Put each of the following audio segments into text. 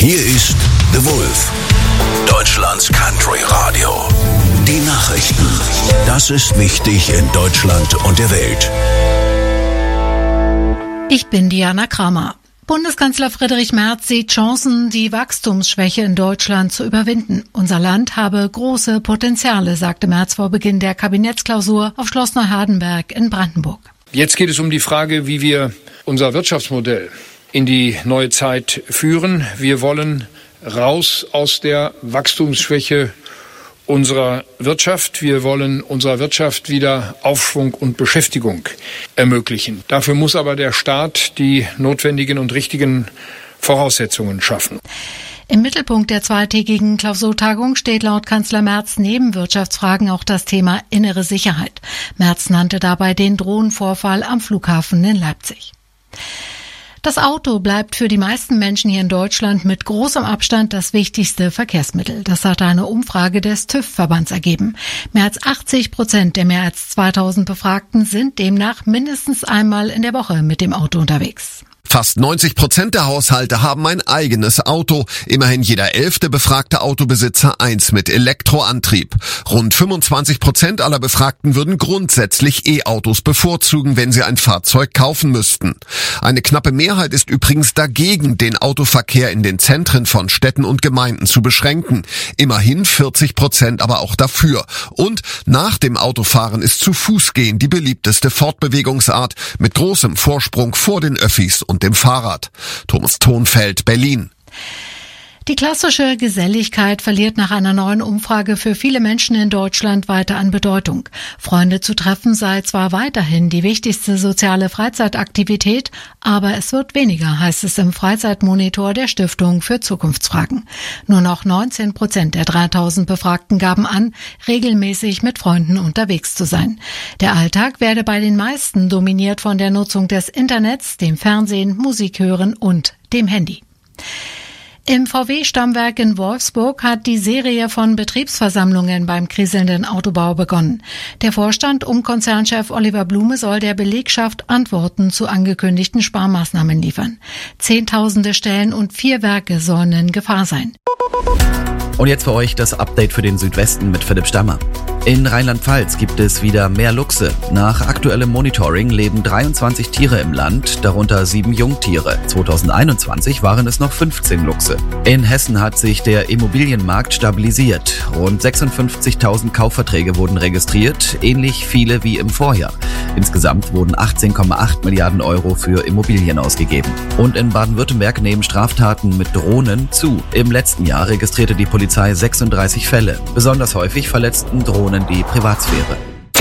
Hier ist The Wolf, Deutschlands Country Radio. Die Nachrichten. Das ist wichtig in Deutschland und der Welt. Ich bin Diana Kramer. Bundeskanzler Friedrich Merz sieht Chancen, die Wachstumsschwäche in Deutschland zu überwinden. Unser Land habe große Potenziale, sagte Merz vor Beginn der Kabinettsklausur auf Schloss Neuhardenberg in Brandenburg. Jetzt geht es um die Frage, wie wir unser Wirtschaftsmodell in die neue Zeit führen. Wir wollen raus aus der Wachstumsschwäche unserer Wirtschaft. Wir wollen unserer Wirtschaft wieder Aufschwung und Beschäftigung ermöglichen. Dafür muss aber der Staat die notwendigen und richtigen Voraussetzungen schaffen. Im Mittelpunkt der zweitägigen Klausurtagung steht laut Kanzler Merz neben Wirtschaftsfragen auch das Thema innere Sicherheit. Merz nannte dabei den Drohnenvorfall am Flughafen in Leipzig. Das Auto bleibt für die meisten Menschen hier in Deutschland mit großem Abstand das wichtigste Verkehrsmittel. Das hat eine Umfrage des TÜV-Verbands ergeben. Mehr als 80% der mehr als 2000 Befragten sind demnach mindestens einmal in der Woche mit dem Auto unterwegs. Fast 90% der Haushalte haben ein eigenes Auto. Immerhin jeder 11. befragte Autobesitzer eins mit Elektroantrieb. Rund 25% aller Befragten würden grundsätzlich E-Autos bevorzugen, wenn sie ein Fahrzeug kaufen müssten. Eine knappe Mehrheit ist übrigens dagegen, den Autoverkehr in den Zentren von Städten und Gemeinden zu beschränken. Immerhin 40% aber auch dafür. Und nach dem Autofahren ist zu Fuß gehen die beliebteste Fortbewegungsart mit großem Vorsprung vor den Öffis und dem Fahrrad. Thomas Thonfeld, Berlin. Die klassische Geselligkeit verliert nach einer neuen Umfrage für viele Menschen in Deutschland weiter an Bedeutung. Freunde zu treffen sei zwar weiterhin die wichtigste soziale Freizeitaktivität, aber es wird weniger, heißt es im Freizeitmonitor der Stiftung für Zukunftsfragen. Nur noch 19% der 3000 Befragten gaben an, regelmäßig mit Freunden unterwegs zu sein. Der Alltag werde bei den meisten dominiert von der Nutzung des Internets, dem Fernsehen, Musik hören und dem Handy. Im VW-Stammwerk in Wolfsburg hat die Serie von Betriebsversammlungen beim kriselnden Autobau begonnen. Der Vorstand um Konzernchef Oliver Blume soll der Belegschaft Antworten zu angekündigten Sparmaßnahmen liefern. Zehntausende Stellen und 4 Werke sollen in Gefahr sein. Und jetzt für euch das Update für den Südwesten mit Philipp Stammer. In Rheinland-Pfalz gibt es wieder mehr Luchse. Nach aktuellem Monitoring leben 23 Tiere im Land, darunter 7 Jungtiere. 2021 waren es noch 15 Luchse. In Hessen hat sich der Immobilienmarkt stabilisiert. Rund 56.000 Kaufverträge wurden registriert, ähnlich viele wie im Vorjahr. Insgesamt wurden 18,8 Milliarden Euro für Immobilien ausgegeben. Und in Baden-Württemberg nehmen Straftaten mit Drohnen zu. Im letzten Jahr registrierte die Polizei 36 Fälle. Besonders häufig verletzten Drohnen die Privatsphäre.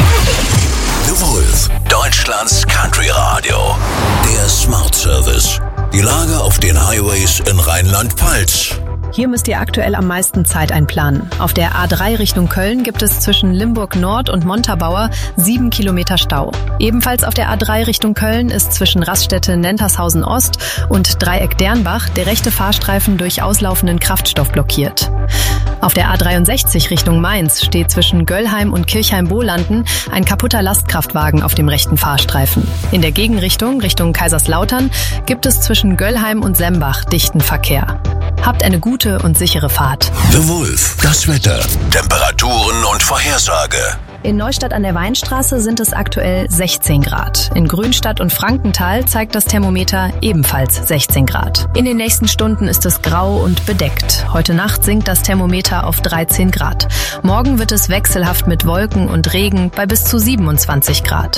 The Wolf, Deutschlands Country Radio. Der Smart Service. Die Lage auf den Highways in Rheinland-Pfalz. Hier müsst ihr aktuell am meisten Zeit einplanen. Auf der A3 Richtung Köln gibt es zwischen Limburg Nord und Montabaur 7 Kilometer Stau. Ebenfalls auf der A3 Richtung Köln ist zwischen Raststätte Nentershausen Ost und Dreieck Dernbach der rechte Fahrstreifen durch auslaufenden Kraftstoff blockiert. Auf der A63 Richtung Mainz steht zwischen Göllheim und Kirchheim-Bohlanden ein kaputter Lastkraftwagen auf dem rechten Fahrstreifen. In der Gegenrichtung, Richtung Kaiserslautern, gibt es zwischen Göllheim und Sembach dichten Verkehr. Habt eine gute und sichere Fahrt. The Wolf, das Wetter, Temperaturen und Vorhersage. In Neustadt an der Weinstraße sind es aktuell 16 Grad. In Grünstadt und Frankenthal zeigt das Thermometer ebenfalls 16 Grad. In den nächsten Stunden ist es grau und bedeckt. Heute Nacht sinkt das Thermometer auf 13 Grad. Morgen wird es wechselhaft mit Wolken und Regen bei bis zu 27 Grad.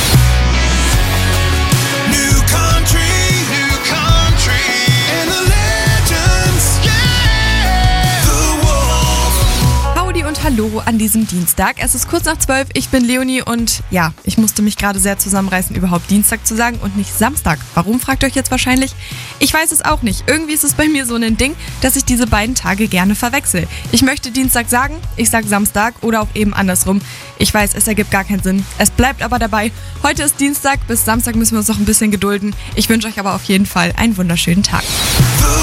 Hallo an diesem Dienstag. Es ist kurz nach 12, ich bin Leonie und ja, ich musste mich gerade sehr zusammenreißen, überhaupt Dienstag zu sagen und nicht Samstag. Warum, fragt ihr euch jetzt wahrscheinlich? Ich weiß es auch nicht. Irgendwie ist es bei mir so ein Ding, dass ich diese beiden Tage gerne verwechsel. Ich möchte Dienstag sagen, ich sag Samstag oder auch eben andersrum. Ich weiß, es ergibt gar keinen Sinn. Es bleibt aber dabei. Heute ist Dienstag, bis Samstag müssen wir uns noch ein bisschen gedulden. Ich wünsche euch aber auf jeden Fall einen wunderschönen Tag.